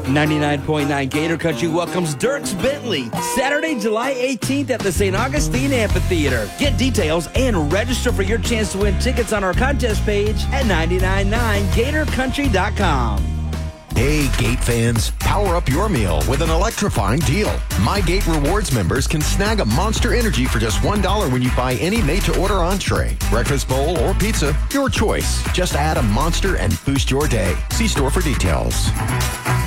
99.9 Gator Country welcomes Dierks Bentley Saturday, July 18th at the St. Augustine Amphitheater. Get details and register for your chance to win tickets on our contest page at 999gatorcountry.com. Hey, Gate fans, power up your meal with an electrifying deal. My Gate Rewards members can snag a Monster Energy for just $1 when you buy any made-to-order entree, breakfast bowl, or pizza. Your choice. Just add a Monster and boost your day. See store for details.